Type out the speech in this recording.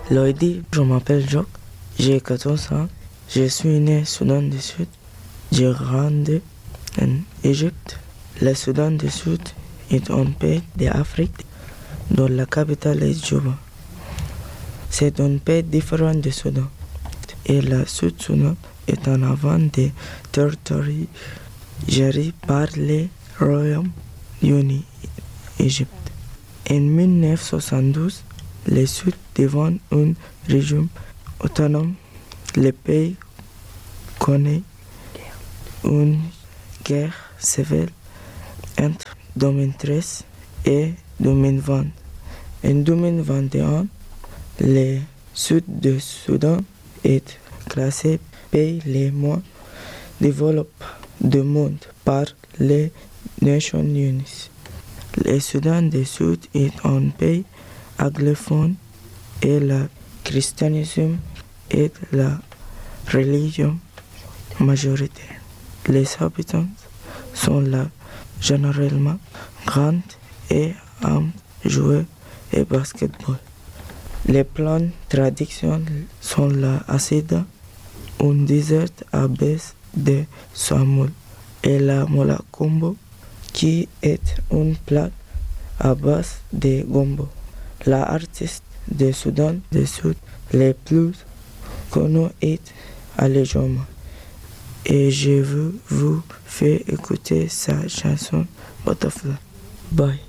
Loïdi, je m'appelle Jacques, j'ai 14 ans, je suis né au Soudan du Sud, j'ai grandi en Égypte. Le Soudan du Sud est un pays d'Afrique dont la capitale est Djouba. C'est un pays différent du Soudan et le Sud-Soudan est en avant des territoires gérés par les Royaumes-Unis d'Égypte. En 1972, le Sud devint une région autonome. Le pays connaît une guerre civile entre 2013 et 2020. En 2021, le Sud du Soudan est classé pays les moins développés du monde par les Nations Unies. Le Soudan du Sud est un pays anglophone et le christianisme est la religion majoritaire. Les habitants sont là généralement grands et aiment jouer au basketball. Les plans traditionnels sont la asida, un dessert à base de semoule, et la mola combo, qui est un plat à base de gombo. L'artiste du Soudan du Sud le plus connu est Ali Joma. Et je veux vous faire écouter sa chanson Butterfly. Bye.